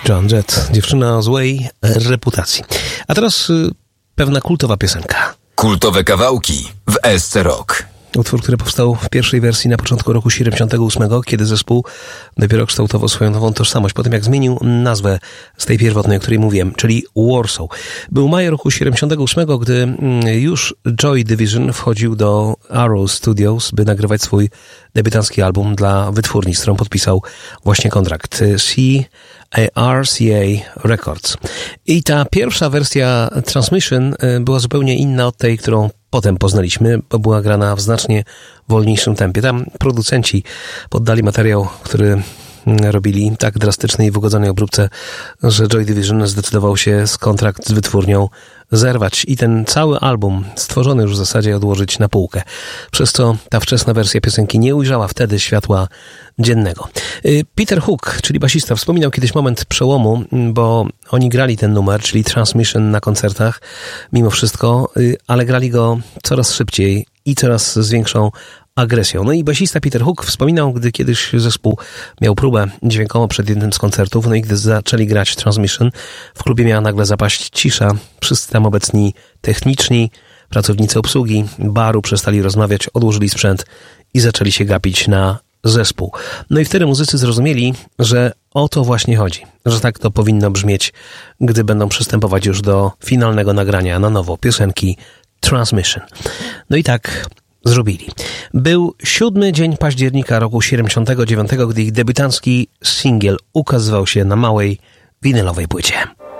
Joan Jett, dziewczyna o złej reputacji. A teraz pewna kultowa piosenka. Kultowe kawałki w SC Rock. Utwór, który powstał w pierwszej wersji na początku roku 78, kiedy zespół dopiero kształtował swoją nową tożsamość, po tym jak zmienił nazwę z tej pierwotnej, o której mówiłem, czyli Warsaw. Był maj roku 78, gdy już Joy Division wchodził do Arrow Studios, by nagrywać swój debiutancki album dla wytwórni, z którą podpisał właśnie kontrakt RCA Records. I ta pierwsza wersja Transmission była zupełnie inna od tej, którą potem poznaliśmy, bo była grana w znacznie wolniejszym tempie. Tam producenci poddali materiał, który robili tak drastycznej i wygodzonej obróbce, że Joy Division zdecydował się z kontrakt z wytwórnią zerwać i ten cały album stworzony już w zasadzie odłożyć na półkę. Przez co ta wczesna wersja piosenki nie ujrzała wtedy światła dziennego. Peter Hook, czyli basista, wspominał kiedyś moment przełomu, bo oni grali ten numer, czyli Transmission na koncertach, mimo wszystko, ale grali go coraz szybciej i coraz z większą agresją. No i basista Peter Hook wspominał, gdy kiedyś zespół miał próbę dźwiękową przed jednym z koncertów, no i gdy zaczęli grać Transmission, w klubie miała nagle zapaść cisza. Wszyscy tam obecni techniczni, pracownicy obsługi baru przestali rozmawiać, odłożyli sprzęt i zaczęli się gapić na zespół. No i wtedy muzycy zrozumieli, że o to właśnie chodzi, że tak to powinno brzmieć, gdy będą przystępować już do finalnego nagrania na nowo piosenki Transmission. No i tak zrobili. Był 7 dzień października roku 79, gdy ich debiutancki singiel ukazywał się na małej winylowej płycie.